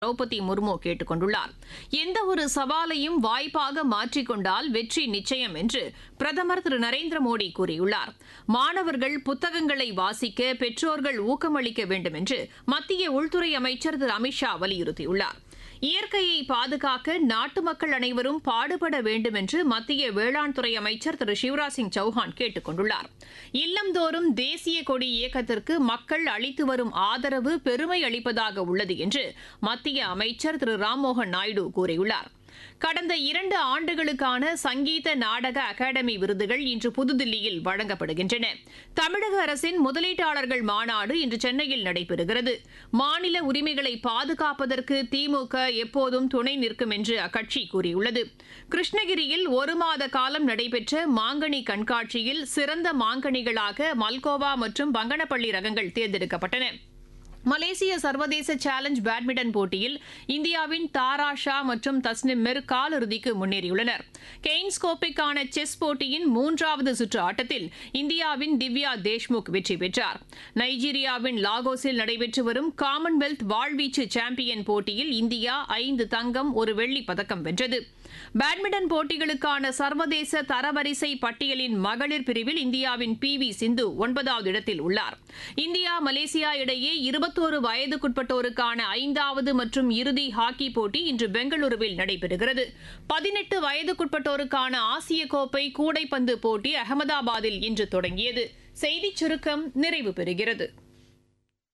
திரௌபதி முர்மு கேட்டுக் கொண்டுள்ளார். எந்தவொரு சவாலையும் வாய்ப்பாக மாற்றிக்கொண்டால் வெற்றி நிச்சயம் என்று பிரதமர் திரு நரேந்திர மோடி கூறியுள்ளார். மாணவர்கள் புத்தகங்களை வாசிக்க பெற்றோர்கள் ஊக்கமளிக்க வேண்டும் என்று மத்திய உள்துறை அமைச்சர் திரு அமித் ஷா வலியுறுத்தியுள்ளார். இயற்கையை பாதுகாக்க நாட்டு மக்கள் அனைவரும் பாடுபட வேண்டும் என்று மத்திய வேளாண் துறை அமைச்சர் திரு சிவராஜ் சிங் சௌஹான் கேட்டுக் கொண்டுள்ளார். இல்லந்தோறும் தேசிய கொடி இயக்கத்திற்கு மக்கள் அளித்து வரும் ஆதரவு பெருமை அளிப்பதாக உள்ளது என்று மத்திய அமைச்சர் திரு ராம்மோகன் நாயுடு கூறியுள்ளார். கடந்த 2 ஆண்டுகளுக்கான சங்கீத நாடக அகாடமி விருதுகள் இன்று புதுதில்லியில் வழங்கப்படுகின்றன. தமிழக அரசின் முதலீட்டாளர்கள் மாநாடு இன்று சென்னையில் நடைபெறுகிறது. மாநில உரிமைகளை பாதுகாப்பதற்கு திமுக எப்போதும் துணை நிற்கும் என்று அக்கட்சி கூறியுள்ளது. கிருஷ்ணகிரியில் 1 மாத காலம் நடைபெற்ற மாங்கனி கண்காட்சியில் சிறந்த மாங்கனிகளாக மல்கோவா மற்றும் பங்கனப்பள்ளி ரகங்கள் தேர்ந்தெடுக்கப்பட்டன. மலேசிய சர்வதேச சேலஞ்ச் பேட்மிண்டன் போட்டியில் இந்தியாவின் தாரா ஷா மற்றும் தஸ்னிம் மிர் காலிறுதிக்கு முன்னேறியுள்ளனர். கெய்ன்ஸ் கோப்பைக்கான செஸ் போட்டியின் 3வது சுற்று ஆட்டத்தில் இந்தியாவின் திவ்யா தேஷ்முக் வெற்றி பெற்றார். நைஜீரியாவின் லாகோஸில் நடைபெற்று வரும் காமன்வெல்த் வாழ்வீச்சு சாம்பியன் போட்டியில் இந்தியா 5 தங்கம் 1 வெள்ளிப் பதக்கம் வென்றது. பேட்மிண்டன் போட்டிகளுக்கான சர்வதேச தரவரிசை பட்டியலின் மகளிர் பிரிவில் இந்தியாவின் PV சிந்து 9வது இடத்தில் உள்ளார். இந்தியா மலேசியா இடையே 21 வயதுக்குட்பட்டோருக்கான 5வது மற்றும் இறுதி ஹாக்கி போட்டி இன்று பெங்களூருவில் நடைபெறுகிறது. 18 வயதுக்குட்பட்டோருக்கான ஆசிய கோப்பை கூடைப்பந்து போட்டி அகமதாபாத்தில் இன்று தொடங்கியது. செய்திச் சுருக்கம் நிறைவு பெறுகிறது.